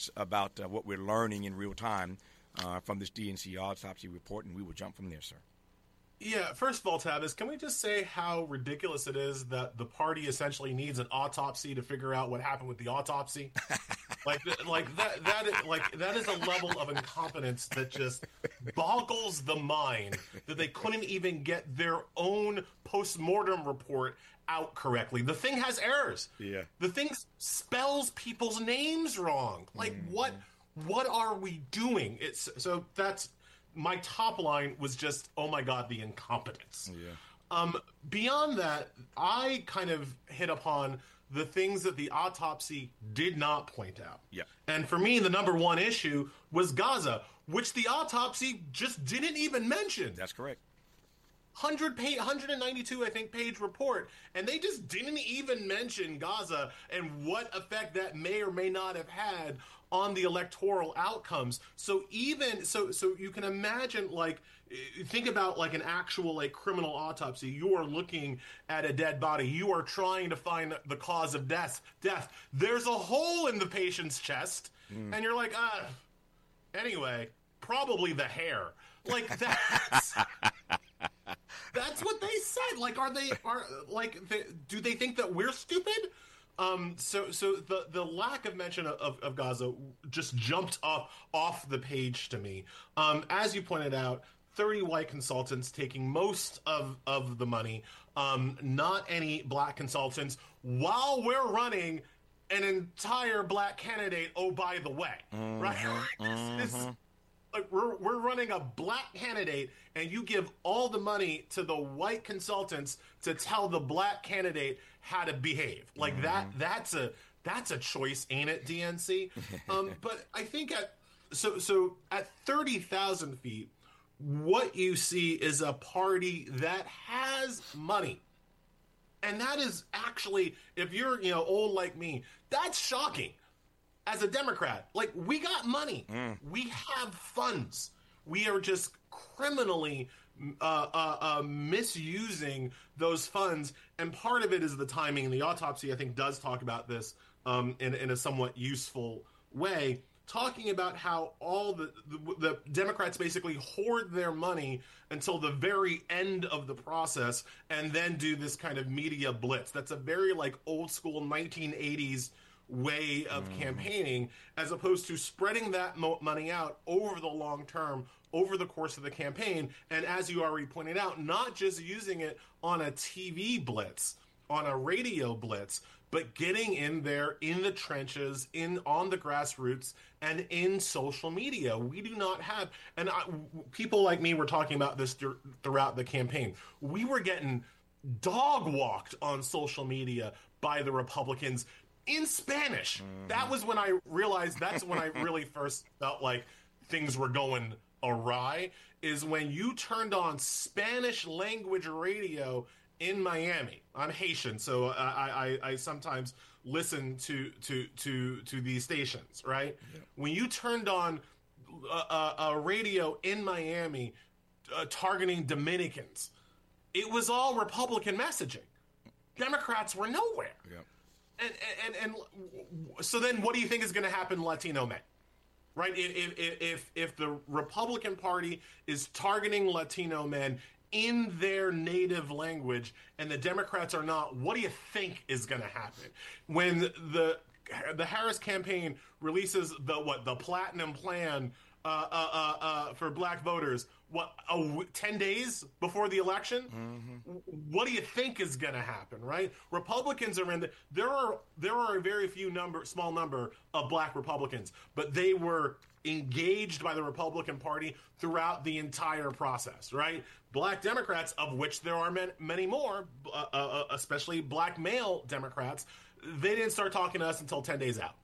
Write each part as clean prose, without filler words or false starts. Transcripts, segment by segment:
thoughts about what we're learning in real time from this DNC autopsy report, and we will jump from there, sir. Yeah, first of all, Tavis, can we just say how ridiculous it is that the party essentially needs an autopsy to figure out what happened with the autopsy? That is a level of incompetence that just boggles the mind that they couldn't even get their own post-mortem report out correctly. The thing has errors. Yeah. The thing spells people's names wrong. What are we doing? So that's my top line was just, oh my God, the incompetence. Yeah. Beyond that, I kind of hit upon the things that the autopsy did not point out. Yeah. And for me, the number one issue was Gaza, which the autopsy just didn't even mention. That's correct. 192, I think, page report, and they just didn't even mention Gaza and what effect that may or may not have had on the electoral outcomes. So so you can imagine, think about an actual criminal autopsy. You are looking at a dead body. You are trying to find the cause of death. There's a hole in the patient's chest, and you're like, anyway, probably the hair. That's what they said. Do they think that we're stupid? So the lack of mention of Gaza just jumped off the page to me. As you pointed out, 30 white consultants taking most of the money, not any black consultants, while we're running an entire black candidate. Oh, by the way, right? We're running a black candidate, and you give all the money to the white consultants to tell the black candidate how to behave. That's a choice, ain't it, DNC? But I think at 30,000 feet, what you see is a party that has money. And that is actually, if you're old like me, that's shocking. As a Democrat, we got money. We have funds. We are just criminally misusing those funds. And part of it is the timing. And the autopsy, I think, does talk about this in a somewhat useful way, talking about how all the Democrats basically hoard their money until the very end of the process and then do this kind of media blitz. That's a very old school 1980s way of campaigning, as opposed to spreading that money out over the long term, over the course of the campaign. And as you already pointed out, not just using it on a TV blitz, on a radio blitz, but getting in there in the trenches, on the grassroots, and in social media. We do not have, and people like me were talking about this throughout the campaign. We were getting dog walked on social media by the Republicans in Spanish. That was when I realized, that's when I really first felt like things were going awry, is when you turned on Spanish language radio in Miami. I'm Haitian, so I sometimes listen to these stations, right? Yeah. When you turned on a radio in Miami targeting Dominicans, it was all Republican messaging. Democrats were nowhere. Yeah. And so then what do you think is going to happen to Latino men? Right? If the Republican Party is targeting Latino men in their native language and the Democrats are not, what do you think is going to happen? When the Harris campaign releases the platinum plan for black voters, 10 days before the election? What do you think is going to happen, right? Republicans are in there are a very small number of black Republicans, but they were engaged by the Republican Party throughout the entire process, right? Black Democrats, of which there are many more, especially black male Democrats, they didn't start talking to us until 10 days out.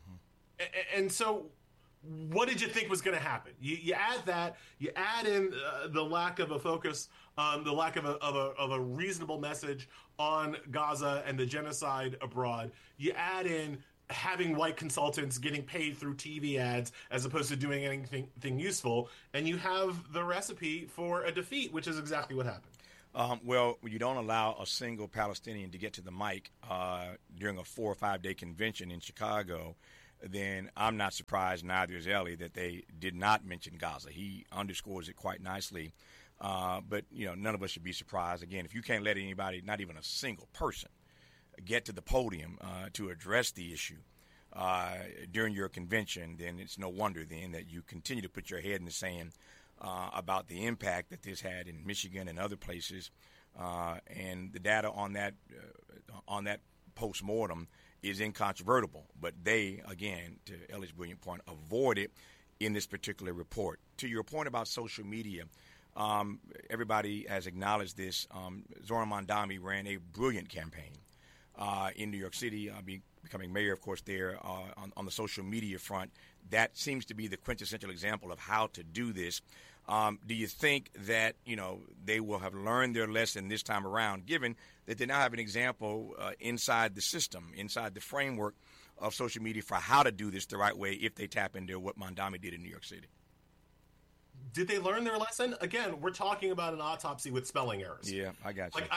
And so what did you think was going to happen? You add that, you add in the lack of a focus, the lack of a reasonable message on Gaza and the genocide abroad. You add in having white consultants getting paid through TV ads as opposed to doing anything useful, and you have the recipe for a defeat, which is exactly what happened. Well, you don't allow a single Palestinian to get to the mic during a 4 or 5 day convention in Chicago. then I'm not surprised, neither is Ellie, that they did not mention Gaza. He underscores it quite nicely. But, none of us should be surprised. Again, if you can't let anybody, not even a single person, get to the podium to address the issue during your convention, then it's no wonder then that you continue to put your head in the sand about the impact that this had in Michigan and other places. And the data on that postmortem is incontrovertible. But they, again, to Ellie's brilliant point, avoid it in this particular report. To your point about social media, everybody has acknowledged this. Zoran Mandami ran a brilliant campaign in New York City, becoming mayor, of course, there on the social media front. That seems to be the quintessential example of how to do this. Do you think that, they will have learned their lesson this time around, given that they now have an example inside the system, inside the framework of social media for how to do this the right way if they tap into what Mandami did in New York City? Did they learn their lesson? Again, we're talking about an autopsy with spelling errors. Yeah, I got you.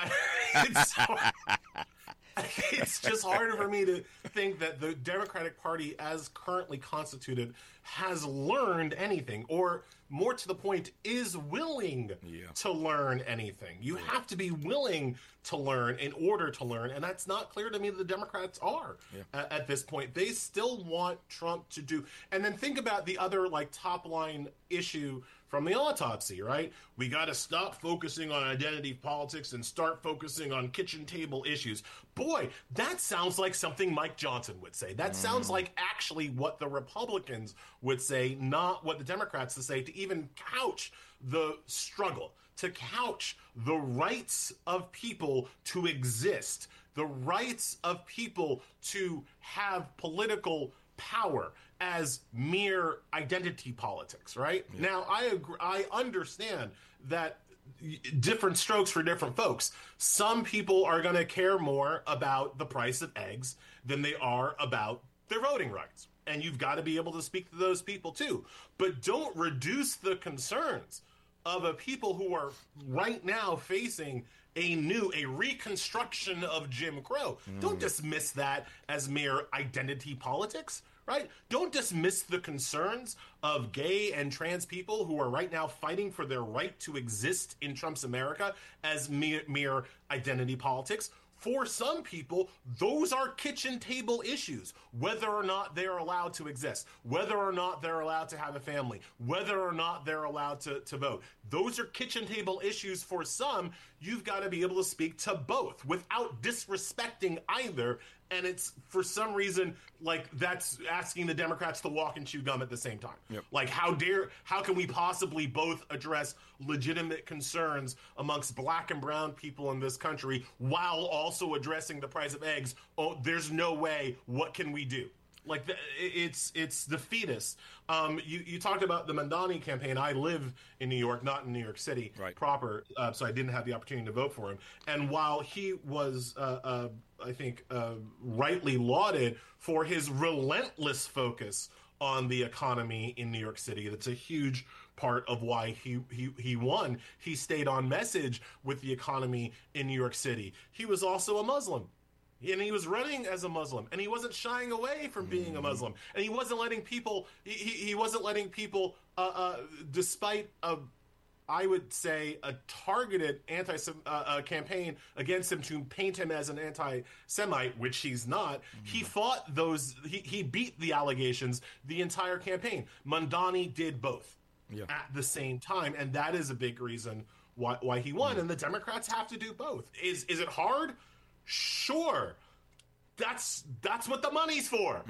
It's just harder for me to think that the Democratic Party, as currently constituted, has learned anything, or more to the point, is willing to learn anything. You have to be willing to learn in order to learn, and that's not clear to me that the Democrats are at this point. They still want Trump to do, and then think about the other top line issue from the autopsy, right? We got to stop focusing on identity politics and start focusing on kitchen table issues. Boy, that sounds like something Mike Johnson would say. That sounds like actually what the Republicans would say, not what the Democrats would say, to even couch the struggle, to couch the rights of people to exist, the rights of people to have political power as mere identity politics, right? Yeah. Now, I agree, I understand that different strokes for different folks. Some people are going to care more about the price of eggs than they are about their voting rights. And you've got to be able to speak to those people too. But don't reduce the concerns of a people who are right now facing a reconstruction of Jim Crow. Don't dismiss that as mere identity politics. Right? Don't dismiss the concerns of gay and trans people who are right now fighting for their right to exist in Trump's America as mere identity politics. For some people, those are kitchen table issues, whether or not they're allowed to exist, whether or not they're allowed to have a family, whether or not they're allowed to vote. Those are kitchen table issues for some. You've got to be able to speak to both without disrespecting either. And it's, for some reason, that's asking the Democrats to walk and chew gum at the same time. Yep. How can we possibly both address legitimate concerns amongst black and brown people in this country while also addressing the price of eggs? Oh, there's no way. What can we do? It's defeatist. You talked about the Mandani campaign. I live in New York, not in New York City proper, so I didn't have the opportunity to vote for him. And while he was, I think, rightly lauded for his relentless focus on the economy in New York City, that's a huge part of why he won. He stayed on message with the economy in New York City. He was also a Muslim. And he was running as a Muslim, and he wasn't shying away from being a Muslim, and he wasn't letting people. He wasn't letting people, despite I would say, a targeted campaign against him to paint him as an anti-Semite, which he's not. He fought those. He beat the allegations the entire campaign. Mandani did both at the same time, and that is a big reason why he won. And the Democrats have to do both. Is it hard? Sure, that's what the money's for.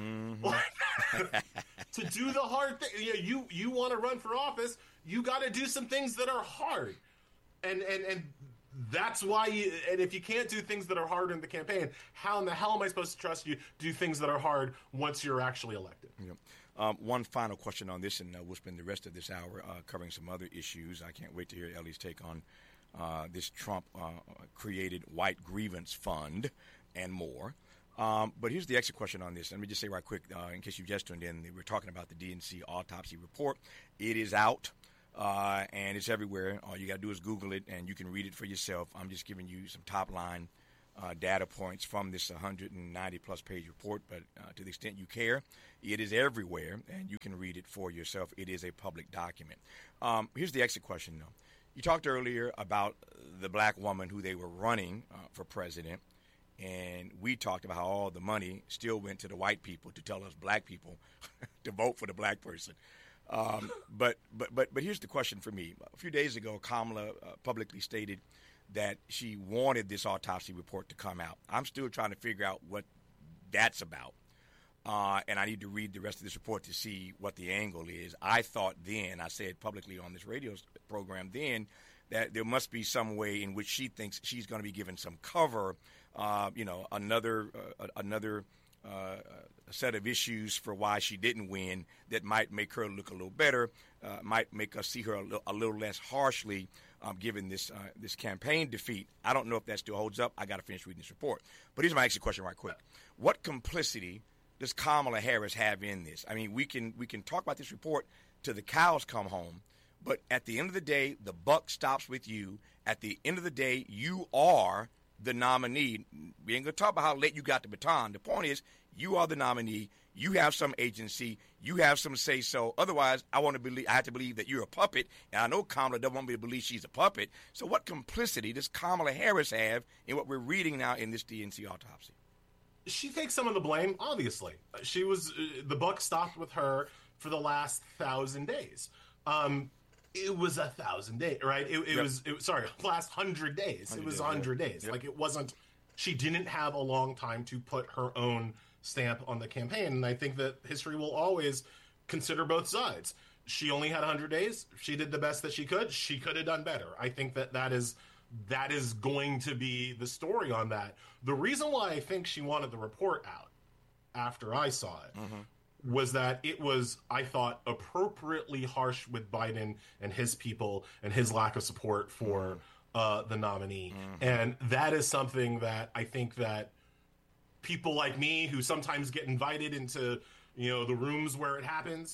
To do the hard thing. You want to run for office, you got to do some things that are hard, and that's why. And if you can't do things that are hard in the campaign, how in the hell am I supposed to trust you to do things that are hard once you're actually elected? Yeah. One final question on this, and we'll spend the rest of this hour covering some other issues. I can't wait to hear Ellie's take on this Trump-created white grievance fund and more. But here's the exit question on this. Let me just say right quick, in case you just tuned in, we're talking about the DNC autopsy report. It is out, and it's everywhere. All you got to do is Google it, and you can read it for yourself. I'm just giving you some top-line data points from this 190-plus page report, but to the extent you care, it is everywhere, and you can read it for yourself. It is a public document. Here's the exit question, though. You talked earlier about the black woman who they were running for president, and we talked about how all the money still went to the white people to tell us black people to vote for the black person. But here's the question for me. A few days ago, Kamala publicly stated that she wanted this autopsy report to come out. I'm still trying to figure out what that's about. And I need to read the rest of this report to see what the angle is. I thought then, I said publicly on this radio program then, that there must be some way in which she thinks she's going to be given some cover, another set of issues for why she didn't win that might make her look a little better, might make us see her a little less harshly given this campaign defeat. I don't know if that still holds up. I got to finish reading this report. But here's my exit question right quick. What complicity does Kamala Harris have in this? I mean, we can talk about this report till the cows come home, but at the end of the day, the buck stops with you. At the end of the day, you are the nominee. We ain't going to talk about how late you got the baton. The point is, you are the nominee. You have some agency. You have some say-so. Otherwise, I have to believe that you're a puppet, and I know Kamala doesn't want me to believe she's a puppet. So what complicity does Kamala Harris have in what we're reading now in this DNC autopsy? She takes some of the blame, obviously. She was the buck stopped with her for the last 1,000 days. It was 1,000 days, right? It was last 100 days. It was 100 days. Yep. Like, it wasn't. She didn't have a long time to put her own stamp on the campaign, and I think that history will always consider both sides. She only had 100 days. She did the best that she could. She could have done better. I think that is going to be the story on that. The reason why I think she wanted the report out after I saw it was that it was, I thought, appropriately harsh with Biden and his people and his lack of support for the nominee. And that is something that I think that people like me, who sometimes get invited into, the rooms where it happens,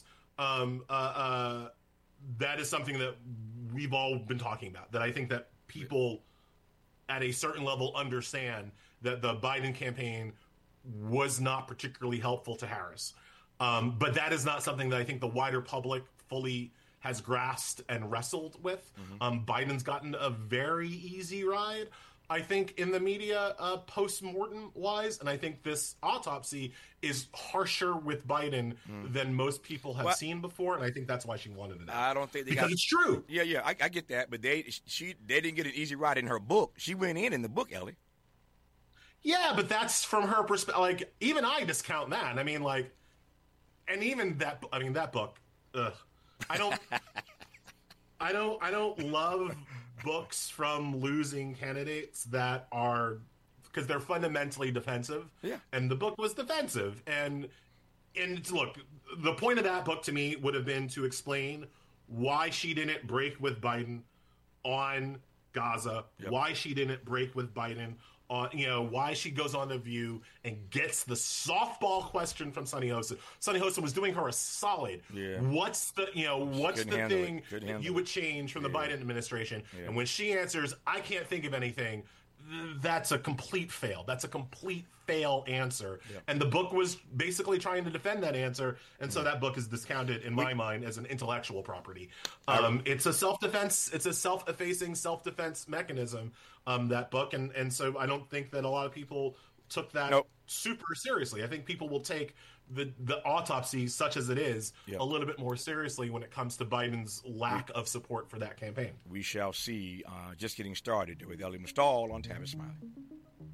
that is something that we've all been talking about, that I think that people at a certain level understand that the Biden campaign was not particularly helpful to Harris. But that is not something that I think the wider public fully has grasped and wrestled with. Biden's gotten a very easy ride, I think, in the media post-mortem wise, and I think this autopsy is harsher with Biden than most people have seen before, and I think that's why she wanted it out. I don't think it's true. Yeah, I get that, but they didn't get an easy ride in her book. She went in the book, Ellie. Yeah, but that's from her perspective. Like, even I discount that. I mean, like, and even that. I mean, that book. Ugh. I don't love books from losing candidates that are, because they're fundamentally defensive. Yeah. And the book was defensive. And look, the point of that book to me would have been to explain why she didn't break with Biden on Gaza, why she didn't break with Biden on, why she goes on The View and gets the softball question from Sunny Hostin. Sunny Hostin was doing her a solid. Yeah. What's the thing that you would change from the Biden administration? Yeah. And when she answers, I can't think of anything, that's a complete fail. That's a complete fail answer. Yeah. And the book was basically trying to defend that answer. And so that book is discounted in my mind as an intellectual property. It's a self-defense. It's a self-effacing self-defense mechanism, that book. And so I don't think that a lot of people took that super seriously. I think people will take the autopsy, such as it is, a little bit more seriously when it comes to Biden's lack of support for that campaign. We shall see. Just getting started with Ellie Mustal on Tavis Smiley.